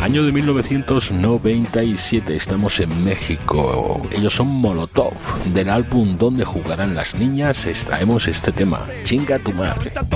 Año de 1997, estamos en México. Ellos son Molotov. Del álbum Donde jugarán las niñas extraemos este tema, Chinga tu madre.